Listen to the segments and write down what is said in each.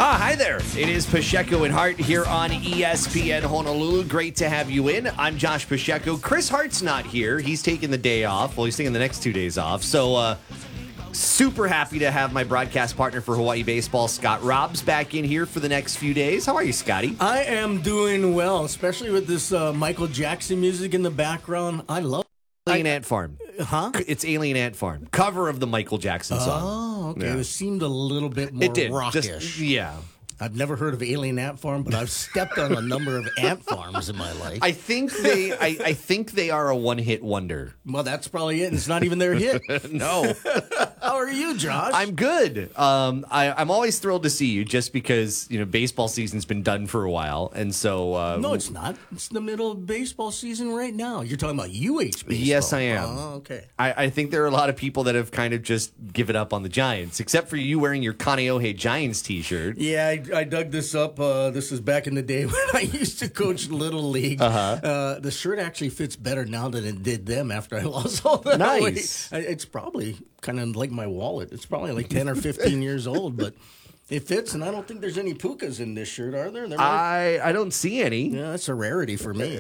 Hi there. It is Pacheco and Hart here on ESPN Honolulu. Great to have you in. I'm Josh Pacheco. Chris Hart's not here. He's taking the day off. Well, he's taking the next 2 days off. So, super happy to have my broadcast partner for Hawaii Baseball, Scott Robbs, back in here for the next few days. How are you, Scotty? I am doing well, especially with this Michael Jackson music in the background. I love Alien Ant Farm. Huh? It's Alien Ant Farm. Cover of the Michael Jackson song. Oh, okay. Yeah. It seemed a little bit more rockish. Yeah. I've never heard of Alien Ant Farm, but I've stepped on a number of ant farms in my life. I think they are a one-hit wonder. Well, that's probably it. And it's not even their hit. No. How are you, Josh? I'm good. I'm always thrilled to see you just because, baseball season's been done for a while. And so... no, it's not. It's the middle of baseball season right now. You're talking about UH baseball. Yes, I am. Oh, okay. I think there are a lot of people that have kind of just given up on the Giants, except for you wearing your Kaneohe Giants t-shirt. Yeah, I dug this up. This is back in the day when I used to coach Little League. The shirt actually fits better now than it did them after I lost all that Nice. weight. It's probably kind of like my wallet. It's probably like 10 or 15 years old, but it fits, and I don't think there's any pukas in this shirt, are there? I don't see any. Yeah, that's a rarity for me.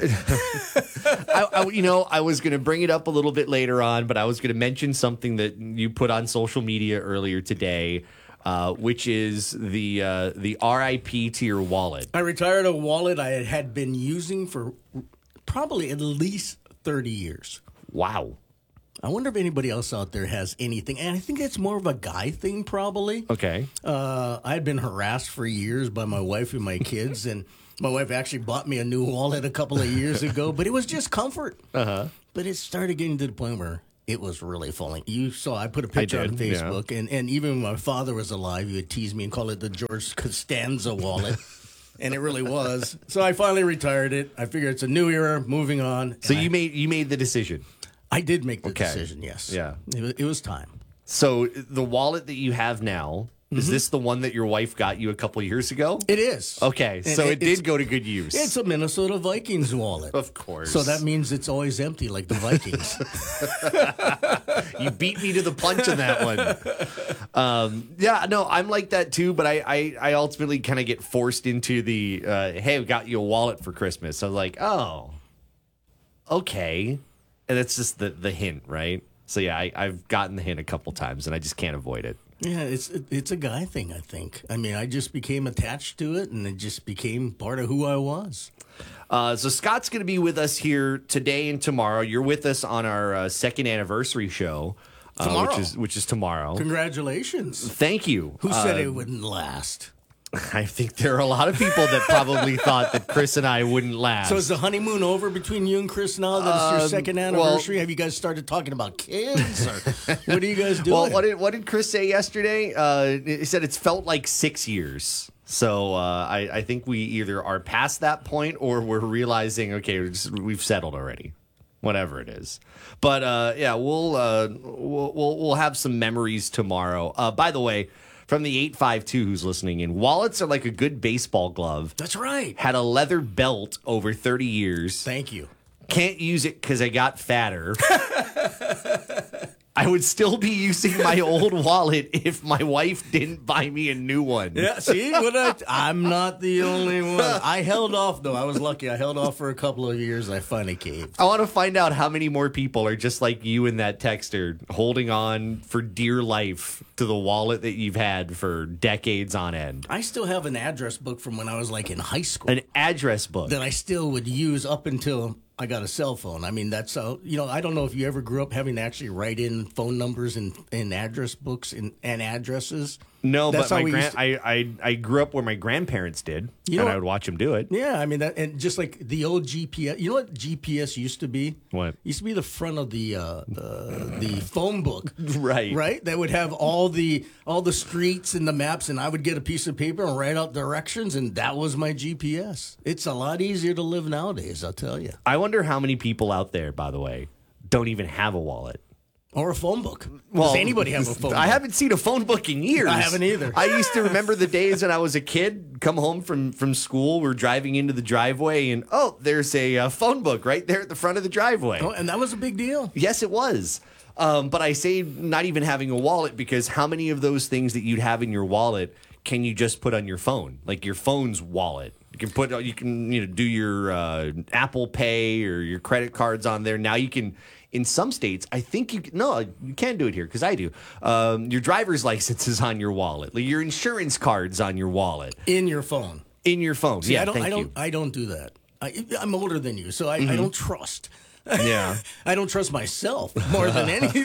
I was going to bring it up a little bit later on, but I was going to mention something that you put on social media earlier today, which is the RIP to your wallet. I retired a wallet I had been using for probably at least 30 years. Wow. I wonder if anybody else out there has anything. And I think that's more of a guy thing, probably. Okay. I had been harassed for years by my wife and my kids, and my wife actually bought me a new wallet a couple of years ago, but it was just comfort. Uh-huh. But it started getting to the point where it was really falling. You saw, I put a picture on Facebook, and even when my father was alive, he would tease me and call it the George Costanza wallet. And it really was. So I finally retired it. I figured it's a new era, moving on. So you made the decision. I did make the decision, yes. Yeah. It was time. So the wallet that you have now, is this the one that your wife got you a couple years ago? It is. Okay, so it did go to good use. It's a Minnesota Vikings wallet. Of course. So that means it's always empty like the Vikings. You beat me to the punch on that one. Yeah, no, I'm like that too, but I ultimately kind of get forced into the, hey, we got you a wallet for Christmas. So I was like, oh, okay. And it's just the hint, right? So yeah, I've gotten the hint a couple times, and I just can't avoid it. Yeah, it's a guy thing, I think. I mean, I just became attached to it, and it just became part of who I was. So Scott's going to be with us here today and tomorrow. You're with us on our second anniversary show, which is tomorrow. Congratulations! Thank you. Who said it wouldn't last? I think there are a lot of people that probably thought that Chris and I wouldn't last. So is the honeymoon over between you and Chris now that it's your second anniversary? Have you guys started talking about kids? Or what are you guys doing? Well, what did Chris say yesterday? He said it's felt like 6 years. So I think we either are past that point or we're realizing, okay, we've settled already. Whatever it is. But yeah, we'll have some memories tomorrow. By the way, from the 852 who's listening in, wallets are like a good baseball glove. That's right. Had a leather belt over 30 years. Thank you. Can't use it because I got fatter. I would still be using my old wallet if my wife didn't buy me a new one. Yeah, see? I'm not the only one. I held off, though. I was lucky. I held off for a couple of years. I finally caved. I want to find out how many more people are just like you in that texter, holding on for dear life to the wallet that you've had for decades on end. I still have an address book from when I was like in high school. An address book. That I still would use up until I got a cell phone. I mean, that's I don't know if you ever grew up having to actually write in phone numbers in address books and addresses. No, that's but I grew up where my grandparents did, and I would watch them do it. Yeah, I mean, and just like the old GPS. You know what GPS used to be? What? It used to be the front of the phone book, right? Right. That would have all the streets and the maps, and I would get a piece of paper and write out directions, and that was my GPS. It's a lot easier to live nowadays, I'll tell you. I wonder how many people out there, by the way, don't even have a wallet. Or a phone book. Does anybody have a phone book? I haven't seen a phone book in years. I haven't either. I used to remember the days when I was a kid, come home from school, we're driving into the driveway, and there's a phone book right there at the front of the driveway. Oh, and that was a big deal. Yes, it was. But I say not even having a wallet because how many of those things that you'd have in your wallet can you just put on your phone? Like your phone's wallet. You can do your Apple Pay or your credit cards on there. Now you can, in some states, I think you can't do it here because I do. Your driver's license is on your wallet. Like your insurance card's on your wallet. In your phone. In your phone. See, yeah, I don't do that. I'm older than you, so I don't trust. Yeah. I don't trust myself more than anything.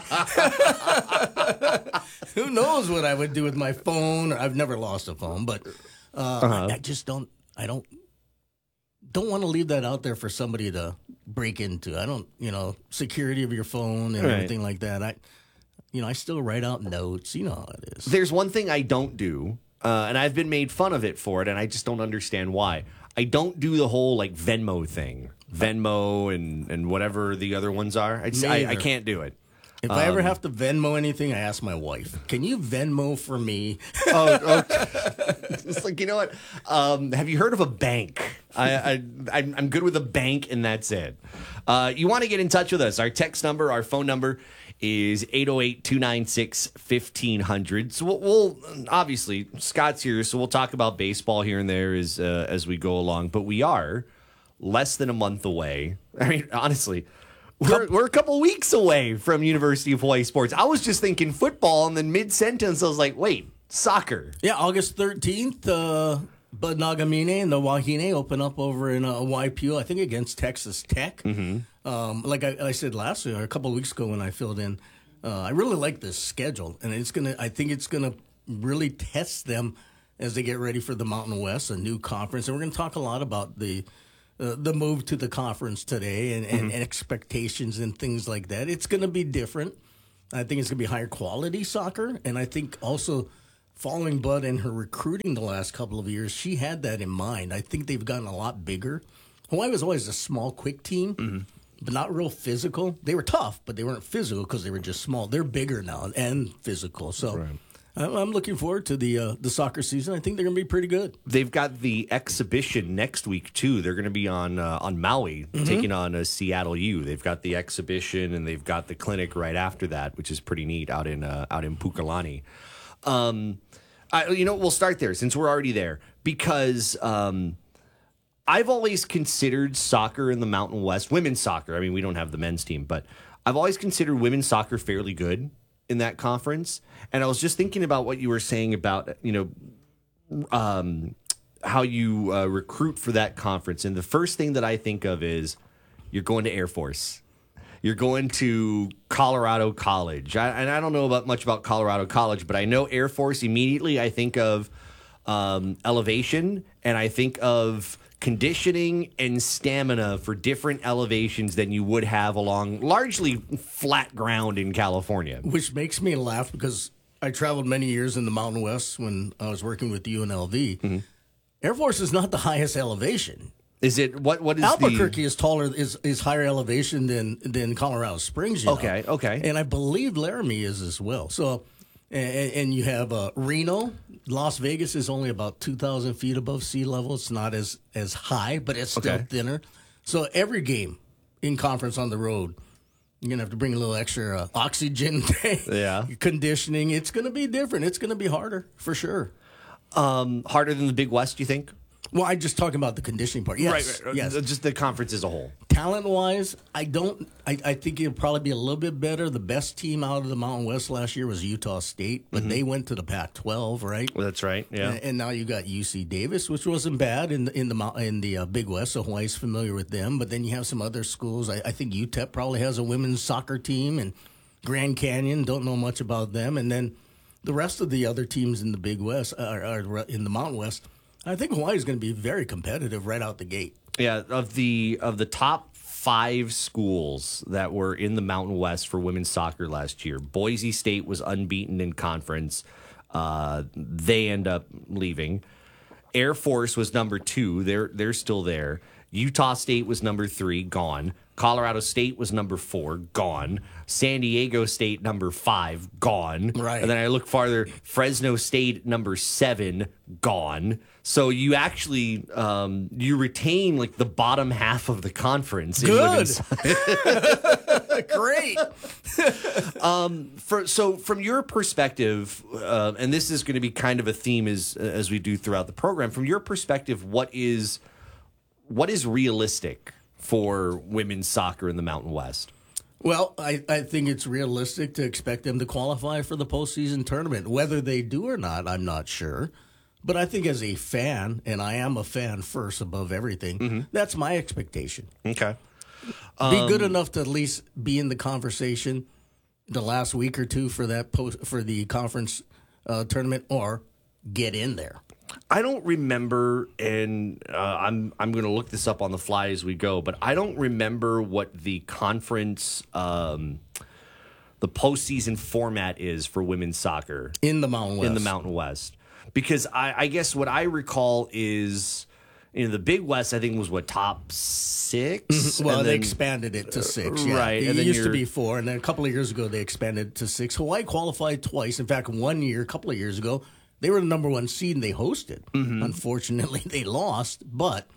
Who knows what I would do with my phone? I've never lost a phone, but I just don't. I don't want to leave that out there for somebody to break into. I don't, security of your phone and everything like that. I still write out notes. You know how it is. There's one thing I don't do, and I've been made fun of it for it, and I just don't understand why. I don't do the whole like Venmo thing. Venmo and whatever the other ones are. I can't do it. If I ever have to Venmo anything, I ask my wife, can you Venmo for me? It's like, you know what? Have you heard of a bank? I'm good with a bank, and that's it. You want to get in touch with us. Our text number, our phone number is 808-296-1500. So we'll obviously, Scott's here, so we'll talk about baseball here and there as we go along. But we are less than a month away. I mean, honestly, we're a couple weeks away from University of Hawaii sports. I was just thinking football, and then mid-sentence, I was like, wait, soccer. Yeah, August 13th, Bud Nagamine and the Wahine open up over in YPO, I think against Texas Tech. Mm-hmm. Like I said last week, or a couple of weeks ago when I filled in, I really like this schedule, and I think it's gonna really test them as they get ready for the Mountain West, a new conference, and we're gonna talk a lot about the move to the conference today and expectations and things like that. It's going to be different. I think it's going to be higher quality soccer. And I think also following Bud and her recruiting the last couple of years, she had that in mind. I think they've gotten a lot bigger. Hawaii was always a small, quick team, but not real physical. They were tough, but they weren't physical because they were just small. They're bigger now and physical. So right. I'm looking forward to the soccer season. I think they're going to be pretty good. They've got the exhibition next week too. They're going to be on Maui, taking on Seattle U. They've got the exhibition and they've got the clinic right after that, which is pretty neat out in Pukalani. We'll start there since we're already there because I've always considered soccer in the Mountain West, women's soccer. I mean, we don't have the men's team, but I've always considered women's soccer fairly good in that conference. And I was just thinking about what you were saying about, how you recruit for that conference. And the first thing that I think of is you're going to Air Force. You're going to Colorado College. I don't know much about Colorado College, but I know Air Force immediately. I think of elevation, and I think of conditioning and stamina for different elevations than you would have along largely flat ground in California. Which makes me laugh because I traveled many years in the Mountain West when I was working with UNLV. Mm-hmm. Air Force is not the highest elevation. Is it what is Albuquerque is taller is higher elevation than Colorado Springs? Okay. And I believe Laramie is as well. So, and you have Reno, Las Vegas is only about 2,000 feet above sea level. It's not as high, but it's still thinner. So every game in conference on the road, you're gonna have to bring a little extra oxygen, conditioning. It's gonna be different. It's gonna be harder for sure. Harder than the Big West, you think? Well, I'm just talking about the conditioning part. Yes, right. Yes. Just the conference as a whole. Talent-wise, I think it'll probably be a little bit better. The best team out of the Mountain West last year was Utah State, but they went to the Pac-12, right? Well, that's right. Yeah. And now you got UC Davis, which wasn't bad in the Big West. So Hawaii's familiar with them. But then you have some other schools. I think UTEP probably has a women's soccer team, and Grand Canyon. Don't know much about them. And then the rest of the other teams in the Big West are in the Mountain West. I think Hawaii is going to be very competitive right out the gate. Yeah, of the top 5 schools that were in the Mountain West for women's soccer last year, Boise State was unbeaten in conference. They end up leaving. Air Force was number 2. They're still there. Utah State was number 3, gone. Colorado State was number 4, gone. San Diego State, number 5, gone. Right. And then I look farther, Fresno State, number 7, gone. So you actually you retain like the bottom half of the conference. Good. Great. So from your perspective, and this is going to be kind of a theme as we do throughout the program, from your perspective, what is realistic for women's soccer in the Mountain West? Well, I think it's realistic to expect them to qualify for the postseason tournament. Whether they do or not, I'm not sure. But I think as a fan, and I am a fan first above everything, that's my expectation. Okay. Be good enough to at least be in the conversation the last week or two for that for the conference tournament, or get in there. I don't remember, and I'm going to look this up on the fly as we go, but I don't remember what the conference, the postseason format is for women's soccer in the Mountain West. Because I guess what I recall is, the Big West, I think, was top 6? Well, they expanded it to 6, yeah. Right. It used to be 4, and then a couple of years ago, they expanded to 6. Hawaii qualified twice. In fact, a couple of years ago, they were the number 1 seed and they hosted. Unfortunately, they lost, but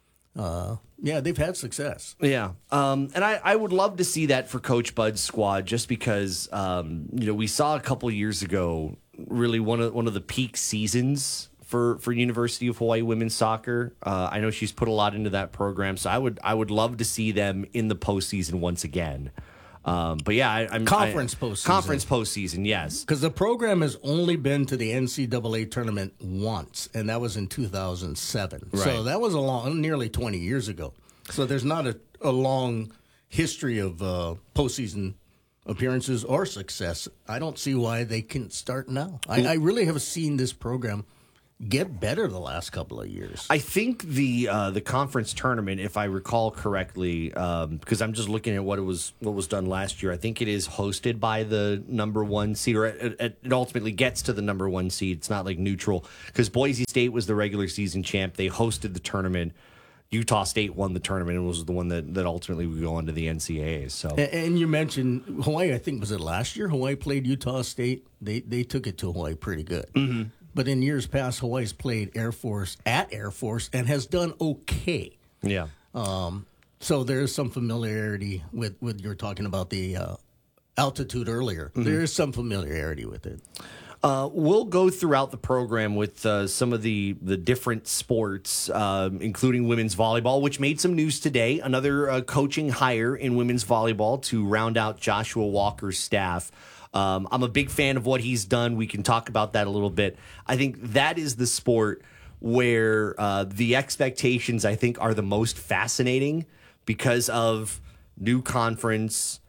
they've had success. Yeah. And I would love to see that for Coach Bud's squad, just because, we saw a couple years ago really one of the peak seasons for University of Hawaii women's soccer. I know she's put a lot into that program, so I would love to see them in the postseason once again. But yeah, conference postseason, yes, because the program has only been to the NCAA tournament once, and that was in 2007. Right. So that was nearly 20 years ago. So there's not a long history of postseason appearances or success. I don't see why they can start now. I really have seen this program get better the last couple of years. I think the conference tournament, if I recall correctly, because I'm just looking at what was done last year, I think it is hosted by the number 1 seed, or it ultimately gets to the number 1 seed. It's not like neutral, because Boise State was the regular season champ. They hosted the tournament. Utah State won the tournament and was the one that ultimately would go on to the NCAAs. So, and you mentioned Hawaii. I think, was it last year Hawaii played Utah State? They took it to Hawaii pretty good. Mm-hmm. But in years past, Hawaii's played Air Force and has done okay. Yeah. So there's some familiarity with you were talking about the altitude earlier. Mm-hmm. There is some familiarity with it. We'll go throughout the program with some of the different sports, including women's volleyball, which made some news today. Another coaching hire in women's volleyball to round out Joshua Walker's staff. I'm a big fan of what he's done. We can talk about that a little bit. I think that is the sport where the expectations, I think, are the most fascinating because of new conference.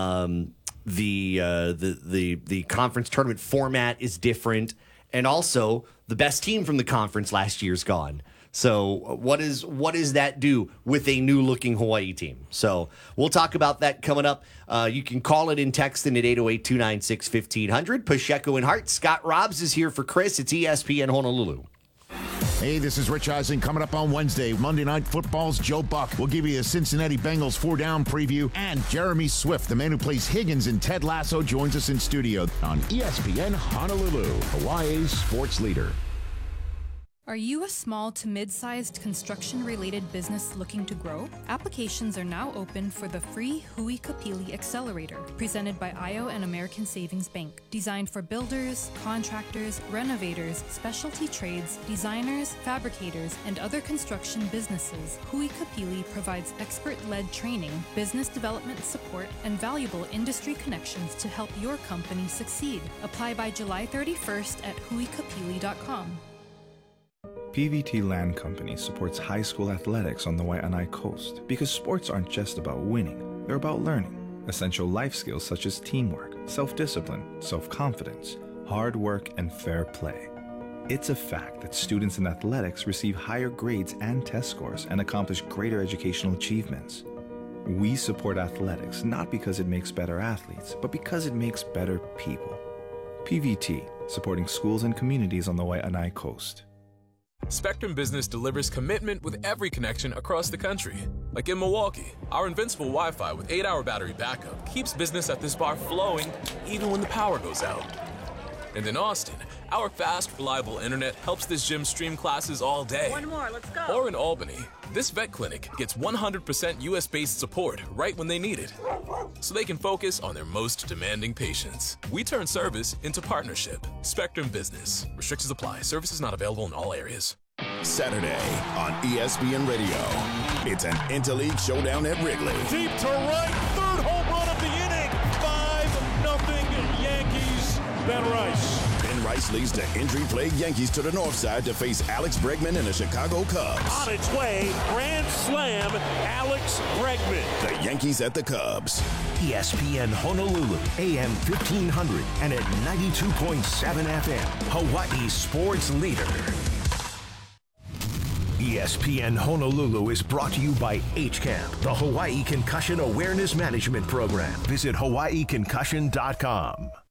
The conference tournament format is different, and also the best team from the conference last year's gone. So what does that do with a new looking Hawaii team? So we'll talk about that coming up. You can call it and text in at 808-296-1500. Pacheco and Hart. Scott Robbs is here for Chris. It's ESPN Honolulu. Hey, this is Rich Eisen. Coming up on Wednesday, Monday Night Football's Joe Buck will give you a Cincinnati Bengals 4-down preview, and Jeremy Swift, the man who plays Higgins in Ted Lasso, joins us in studio on ESPN Honolulu, Hawaii's sports leader. Are you a small to mid-sized construction-related business looking to grow? Applications are now open for the free Hui Kapili Accelerator, presented by IO and American Savings Bank. Designed for builders, contractors, renovators, specialty trades, designers, fabricators, and other construction businesses, Hui Kapili provides expert-led training, business development support, and valuable industry connections to help your company succeed. Apply by July 31st at huikapili.com. PVT Land Company supports high school athletics on the Waianae Coast because sports aren't just about winning, they're about learning essential life skills such as teamwork, self-discipline, self-confidence, hard work, and fair play. It's a fact that students in athletics receive higher grades and test scores and accomplish greater educational achievements. We support athletics not because it makes better athletes, but because it makes better people. PVT, supporting schools and communities on the Waianae Coast. Spectrum Business delivers commitment with every connection across the country. Like in Milwaukee, our invincible Wi-Fi with 8-hour battery backup keeps business at this bar flowing even when the power goes out. And in Austin, our fast, reliable internet helps this gym stream classes all day. One more, let's go. Or in Albany, this vet clinic gets 100% US-based support right when they need it, so they can focus on their most demanding patients. We turn service into partnership. Spectrum Business. Restrictions apply. Services not available in all areas. Saturday on ESPN Radio. It's an interleague showdown at Wrigley. Deep to right, third home run of the inning. 5-0 Yankees. Ben Rice. Ben Rice leads the injury-plagued Yankees to the north side to face Alex Bregman and the Chicago Cubs. On its way, grand slam, Alex Bregman. The Yankees at the Cubs. ESPN Honolulu, AM 1500 and at 92.7 FM, Hawaii's sports leader. ESPN Honolulu is brought to you by HCAMP, the Hawaii Concussion Awareness Management Program. Visit hawaiiconcussion.com.